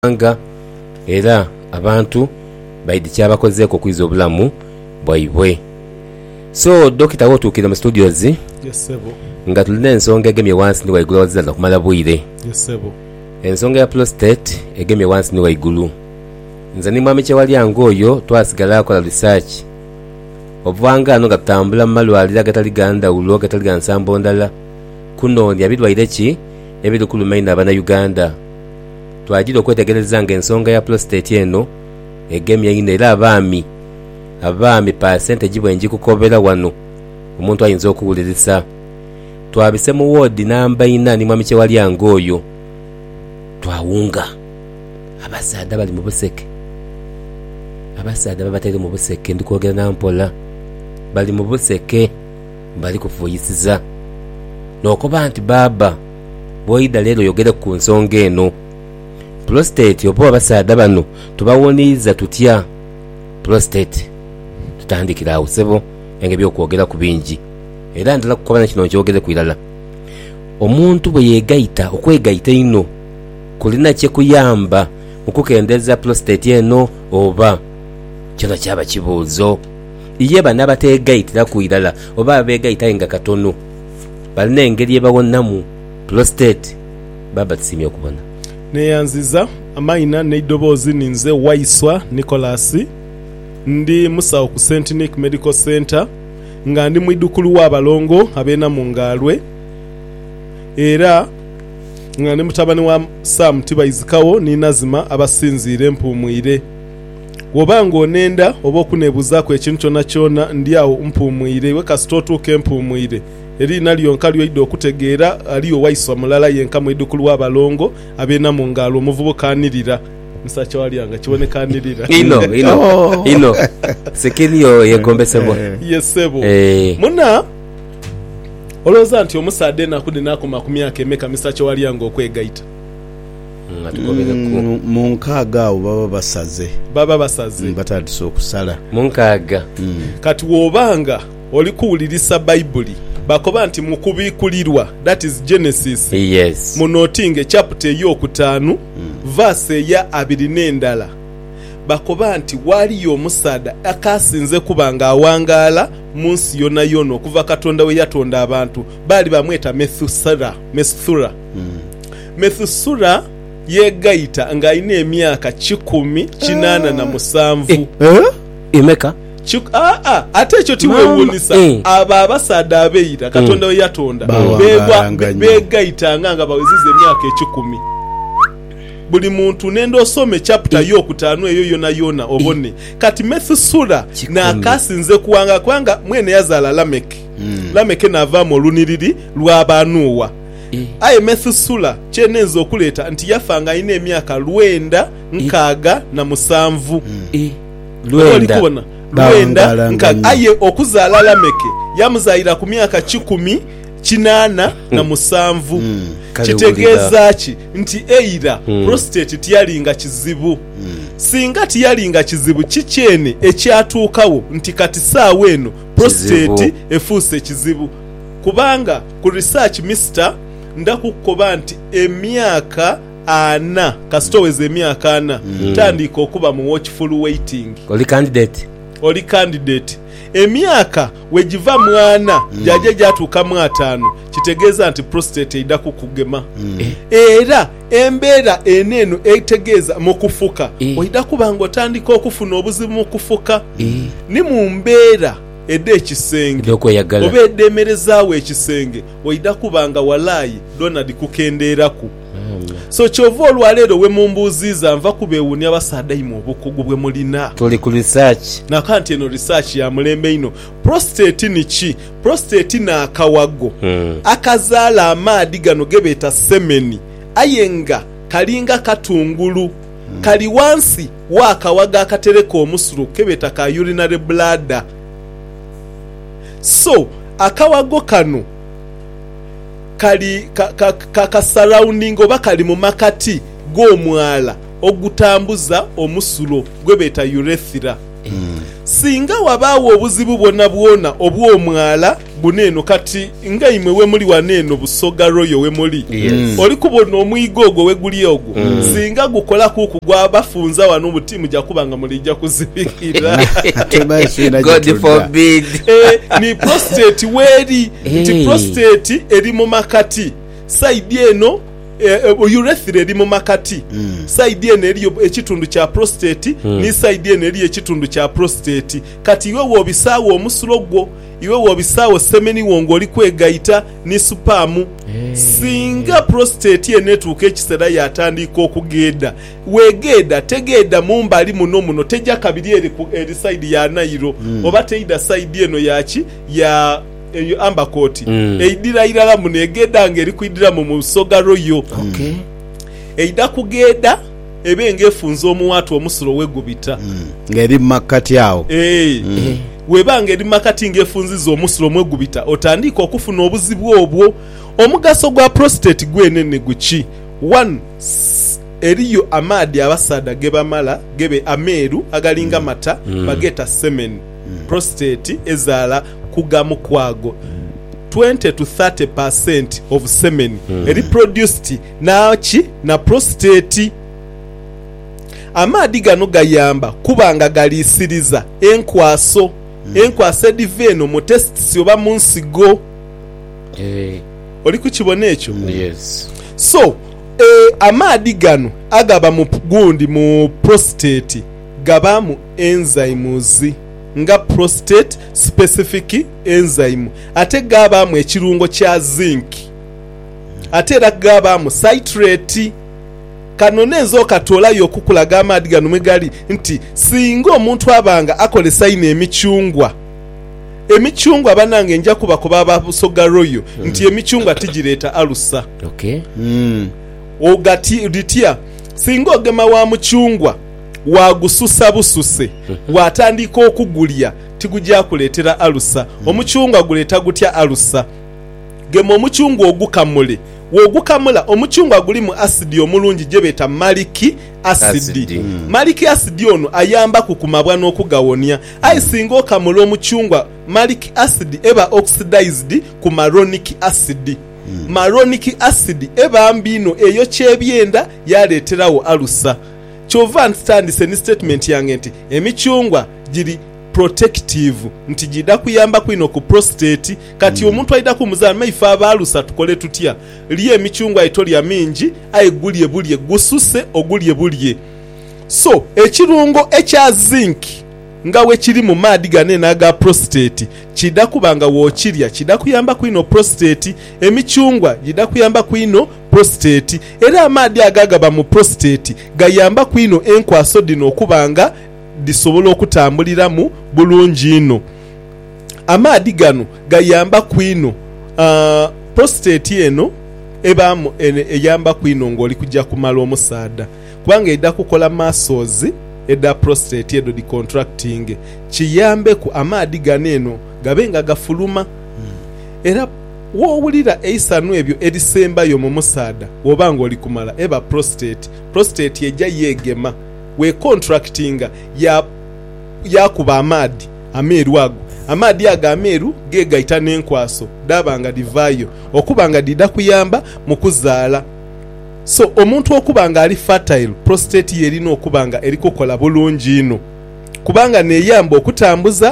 anga era abantu baidi kyabakozeeko okwiza obulamu bwaibwe. So dokita wotuukira mu studios nga tulina ensonga egemye wansi ni waigulu wazira kumala bwire. Ensonga ya prostate egemye wansi ni waigulu. Nze ni mwami Kyewalyango oyo twasigala akola research obwanga ano nga tutambula mu malwaliro agatali gandawulo agatali ga nsambo ndala kunoonya birwaire ki ebiri kulumaina abana Uganda. Twajira okwetegereza nga ensonga ya prostate eno egemye ine era abaami percentage bwenji kukobera wano omuntu ayinza okuwulirisa. Twabise mu ward namba 4 ni mwami Kyewalyango oyo twawunga abasaada bali mu buseke. Abasaada babateri mu buseke ndikwogera nampola bali mu buseke bali kufuyisiza nokoba nti baba boyida lero yogere ku nsonga eno prostate opo abasaada bano tubawoniza tutya prostate tutandikira awo sebo engebe okwogera ku bingi era ndala kukobana kino kyogere kwirala omuntu bwe yegaita okwegayita ino kulina kye kuyamba okukendeza prostate eno oba kino kyaba kibuuzo iye bana bategayitira kwirala oba begayita nga katono balina engeri ebawonamu prostate baba tisimye okubona neyanziza amaina neidoboozi ninze Waiswa Nicholas ndi musawo ku St. Nick Medical Center nga ndi mwidukulu w'abalongo abena mu Ngalwe era nga ndi mutabani wa Sam Tibaizikawo ni Nazima abasinziire mpumwire. Wobanga onenda oba okunebuzaako ekintu kyonna ndi awo mpumwire we kasitotuuke mpumwire eri nalyonka lyoyidde okutegeera aliyo Waiswa mulala yenka mwidukulu w'abalongo abena mu Ngalo omuvubuka anirira Mr. Kyewalyango kiboneka anirira ino sekiniyo yegombesebwa yesebo muna olowooza nti omusaade nakudi nakoma ku myaka emeka Mr. Kyewalyango okwegayita mu nkaaga awo baba basaze batandise okusala mu nkaaga kati wobanga oli kuwulirisa Bayibuli bakoba nti mukubikulirwa that is Genesis yes munotinge chapter ey'okutaano verse ya 2 bakoba nti waliyo omusaada akasinze kubanga awangaala munsi yonna yonna okuva Katonda we yatonda abantu bali bamweta Methusura yegayita nga alina emyaka 187 emeka ate ekyo tiwewunisa abo abasaada abeeyita Katonda we yatonda begayita nga baweziza emyaka 10. Buli muntu nendo osome chapter y'okutaano eyo yona yona obone kati Methusura nakasinze kuwanga mwene yazaala Lameki nava mu luniriri lw'abanuwa aye Methusura kyenenza okuleeta nti yafanga alina emyaka 967 lwenda aye okuzaala Lameki yamuzaayira ku myaka 187 kitegeeza ki nti eira prostate tiyalinga kizibu singa tiyalinga kizibu kikyene ekyatuukawo nti kati saawa eno prostate efuuse kizibu kubanga ku research Mr. ndakukoba nti emyaka 4 kasitoweza emyaka 4 tandika okuba mu watchful waiting oli candidate emyaka wegiva mwana jaje jatuuka mu 5 kitegeeza nti prostate ida kukugema era embeera eneno etegeeza mu kufuka oida kubanga otandika okufuna obuzibu mu kufuka ni mu mbeera edde ekisenge oba eddemerezaawo ekisenge oida kubanga walaayi Donald kukendeeraku so kyova olwaleero we mumbuuziza nva kubeewuunya abasaada mu obukugu bwe mulina tuli ku research nakanti eno research ya mulembe ino prostate ni ki prostate na akawago akazaala amaadi gano gebeeta semeni ayenga kalinga katungulu kali wansi wa akawaga akatereka omusulu kebeeta ka urinary bladder. So akawago kano kali surrounding oba kali mu makati g'omwala ogutambuza omusulo gwebeeta urethra. Singa wabaawo obuzibu bwonna obw'omwala buneno kati nga imwe we muli waneno Busoga Royal we muli oli kubona omwigo ogwo we guli ogwo singa gukola kuku gwa bafunza wano obutimu jakubanga mulijja kuzibikira God forbid ni prostate weri nti prostate eri mu makati side eno urethra eri mu makati side eno eriyo ekitundu kya prostate ni side eno eriyo ekitundu kya prostate kati iwe wobisaawo omusulo gwo iwe wobisaawo semeni wongo oli kwegayita ni supamu singa prostate enetuuka ekisera yatandika okugenda wegenda tegenda mumbali muno tejja kabiri eri side ya Nairo oba teida side eno yaki ya eyo ambakoti eidira irala munegenda ngeri kuidira mu Busoga Royal eida kugenda ebenge efunza omuwatu omusulo wegubita ngeri makati yao webanga eri makati ngefunziza omusulo mwegubita otandika okufuna obuzibu obwo omugaso gwa prostate gwenene guki 1 eriyo amadi abasada gebamala gebe ameru agalinga mata bageta semen prostate ezala kugamu kwago 20 to 30% of semen eri produced na prostate amadi gano gayamba kubanga galisiriza enkwaso ediveno mu tests oba munsigo oli kukibona ekyo so amadi gano agaba mu gundi mu prostate gabamu enzymes nga prostate specific enzyme ate gabamu ekirungo kya zinc ate era gabamu citrate kano nezo katolayo okukulaga amadi gano megali nti singa omuntu abanga akolesa ine emichungwa banange nja kuba baba Busoga Royal nti emichungwa tijireta alusa ogati uditia singa ogema wa muchungwa wagususa bususe watandika okugulya tigujja kuletera alusa omuchungwa guleta gutya alusa gema omuchungwa ogukamule wogukamula omuchungwa guli mu acid omulungi jebeta malic acid malic acid ono ayamba kukumabwa n'okugawonya singa okamula omuchungwa malic acid eba oxidized ku malonic acid malonic acid eba mbino eyo kyebyenda yaleterawo alusa kyova ntandise ni statement yange nti emichungwa giri protective nti jida kuyamba kwino ku prostate kati omuntu aida kumuzana maifa abalusa tukole tutya liye emichungwa itolya mingi ayegulye bulye gususe ogulye bulye so ekirungo ekya zinc ngawe kiri mu madi gane naga prostate kida kubanga wochirya kida kuyamba kwino prostate emichungwa jida kuyamba kwino prostate era amadi agagaba mu prostate gayamba kwino enkwaso dino okubanga disobola okutambulira mu bulungi ino amadi gano gayamba kwino prostate eno ebamu eyamba kwino ngoli kujja kumala omusaada kubanga edda kukola muscles edda prostate edo di contracting kiyambe ku amadi ganeno gabenga gafuluma era wowulira eisanu ebyo edisembayo mu musaada wobanga oli kumala eba prostate ejja yegema we contracting ya kuba amadi ameru ago amadi aga ameru gegaita n'enkwaso dabanga divayo okubanga dida kuyamba mu kuzaala so omuntu okubanga ali fertile prostate yerina okubanga eriko kola bulungi ino kubanga neyamba okutambuza